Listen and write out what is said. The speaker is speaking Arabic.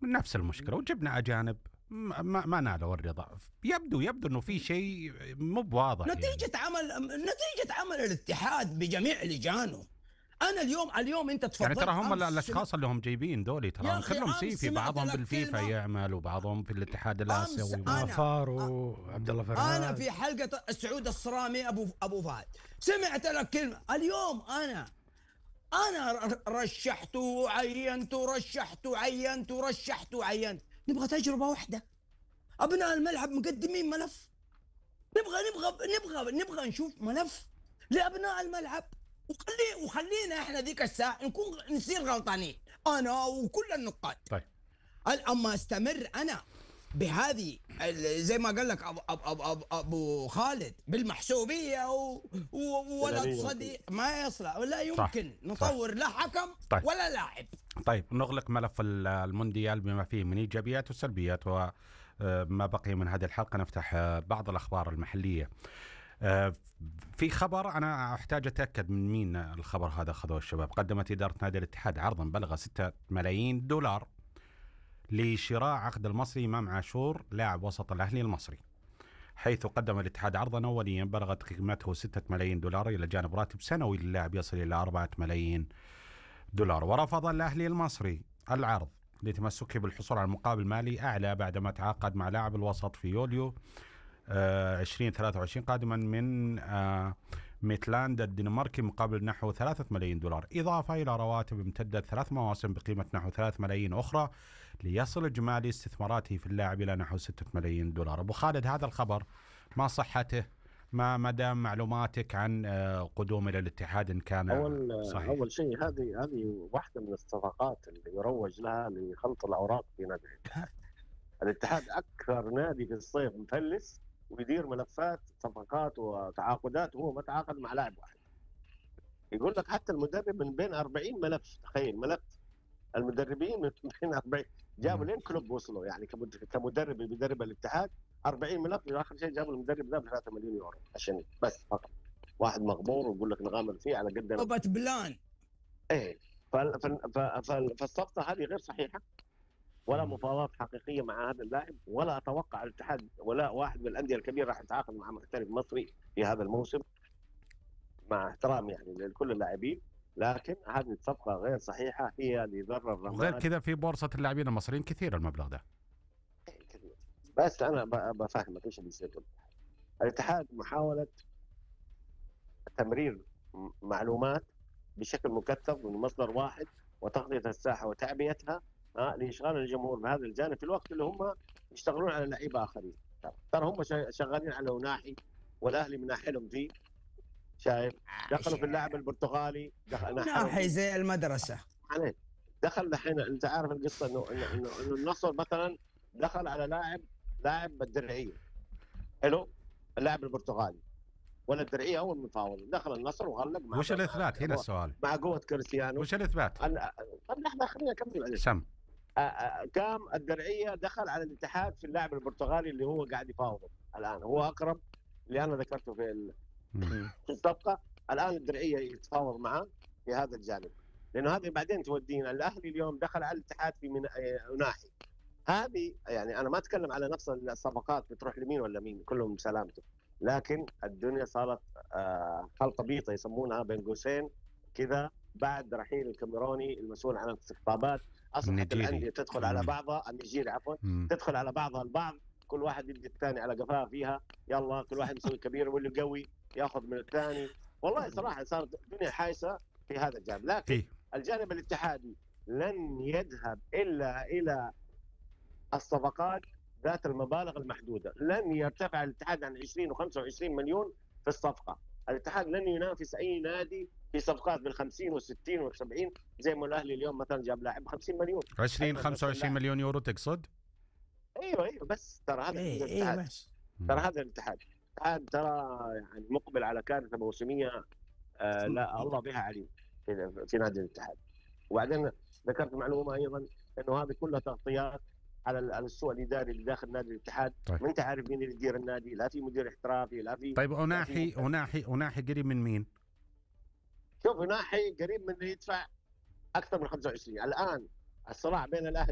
نفس المشكله، وجبنا اجانب ما نالوا الرضا. يبدو انه في شيء مو بواضح نتيجه عمل الاتحاد بجميع لجانه. انا اليوم انت تفضلت، يعني ترى هم الاشخاص اللي هم جايبين دولي ترى كلهم سيفي، بعضهم بالفيفا يعمل وبعضهم في الاتحاد الاسيوي. فارو عبد الله فرهاد. انا في حلقه السعود الصرامي ابو فهد سمعت لك كلمه. اليوم انا رشحت وعينت. نبغى تجربه واحده. ابناء الملعب مقدمين ملف. نبغى نشوف ملف لابناء الملعب، وخلينا احنا ذيك الساعه نصير غلطانين انا وكل النقاد. طيب اما استمر انا بهذه زي ما قال لك ابو خالد بالمحسوبيه ولا تصدي ما يصلح ولا يمكن نطور لا حكم ولا لاعب. طيب نغلق ملف المونديال بما فيه من ايجابيات وسلبيات، وما بقي من هذه الحلقه نفتح بعض الاخبار المحليه. في خبر أنا أحتاج أتأكد من مين الخبر هذا أخذوه الشباب. قدمت إدارة نادي الاتحاد عرضا بلغ 6 ملايين دولار لشراء عقد المصري إمام عاشور لاعب وسط الأهلي المصري، حيث قدم الاتحاد عرضا أوليا بلغت قيمته 6 ملايين دولار إلى جانب راتب سنوي للاعب يصل إلى 4 ملايين دولار. ورفض الأهلي المصري العرض لتمسكه بالحصول على مقابل مالي أعلى بعدما تعاقد مع لاعب الوسط في يوليو 2023 قادما من ميتلاند الدنماركي مقابل نحو 3 ملايين دولار، إضافة إلى رواتب امتدت 3 مواسم بقيمة نحو 3 ملايين أخرى، ليصل إجمالي استثماراته في اللاعب إلى نحو 6 ملايين دولار. أبو خالد، هذا الخبر ما صحته؟ ما مدى معلوماتك عن قدوم إلى الاتحاد إن كان صحيح؟ أول شيء هذه واحدة من الصفقات اللي يروج لها لخلط الأوراق في نادي الاتحاد. الاتحاد أكثر نادي في الصيف مفلس ويدير ملفات صفقات وتعاقدات وهو ما تعاقد مع لاعب واحد. يقول لك حتى المدرب من بين 40 ملف، تخيل ملف المدربين من بين 40 جابوا لين كلوب وصلوا، يعني كمدرب بيدرب الاتحاد 40 ملف، واخر شيء جابوا المدرب ذا ب 3 مليون يورو عشان بس فقط واحد مغمور ويقول لك نغامر فيه على قد طبت بلان. ايه فالصفقه هذه غير صحيحه ولا مفاوضات حقيقيه مع هذا اللاعب، ولا اتوقع الاتحاد ولا واحد من الانديه الكبيره راح يتعاقد مع محترف مصري في هذا الموسم، مع احترام يعني لكل اللاعبين، لكن هذه الصفقه غير صحيحه، هي لضرر الرماد. وغير كذا في بورصه اللاعبين المصريين كثير المبلغ ده. بس انا بفهمك ايش اللي يصير. الاتحاد محاوله تمرير معلومات بشكل مكثف من مصدر واحد وتغطيه الساحه وتعبئتها لإشغال الجمهور بهذا الجانب في الوقت اللي هم يشتغلون على لعيبه اخرين. ترى هم شغالين على وناحي والاهلي مناحلهم فيه، شايف؟ دخلوا في اللاعب البرتغالي، ناحي زي المدرسه عليك. دخل الحين انت عارف القصه انه النصر مثلا دخل على لاعب الدرعيه، حلو، اللاعب البرتغالي ولا الدرعيه اول مفاوض، دخل النصر وغلق مع وش الاثبات هنا السؤال؟ مع قوه كريستيانو. وش الاثبات؟ لحظه خليني اكمل. سم كام الدرعيه دخل على الاتحاد في اللاعب البرتغالي اللي هو قاعد يفاوضه الان، هو اقرب اللي انا ذكرته في الصفقه. الان الدرعيه يتفاوض معه في هذا الجانب، لانه هذه بعدين تودينا. الاهلي اليوم دخل على الاتحاد في مناحي، هذه يعني انا ما اتكلم على نفس الصفقات بتروح لمين ولا مين، كلهم سلامته، لكن الدنيا صارت خلطه بيضه يسمونها بين قوسين كذا بعد رحيل الكاميروني المسؤول عن الاستقطابات. اصلا حتى الانديه تدخل على بعضها، النيجيري عفوا، تدخل على بعضها البعض، كل واحد يدي الثاني على قفاه فيها، يلا كل واحد يسوي كبير واللي قوي ياخذ من الثاني. والله صراحه صارت الدنيا حايسه في هذا الجانب، لكن الجانب الاتحادي لن يذهب الا الى الصفقات ذات المبالغ المحدوده، لن يرتفع الاتحاد عن 20 و25 مليون في الصفقه. الاتحاد لن ينافس اي نادي في صفقات بال50 وال60 وال70 زي ما الاهلي اليوم مثلا جاب لاعب 50 مليون 25 مليون يورو تقصد؟ ايوه بس ترى هذا الاتحاد، ترى هذا الاتحاد ترى يعني مقبل على كارثه موسميه لا الله بها عليم في نادي الاتحاد. وبعدين ذكرت معلومه ايضا انه هذه كلها تغطيات على السوء الاداري اللي داخل نادي الاتحاد. طيب. ما انت عارف مين اللي يدير النادي، لا في مدير احترافي لا في. طيب وناحي قريب من مين؟ شوف ناحي قريب من اللي يدفع اكثر من 25. الان الصراع بين الاهلي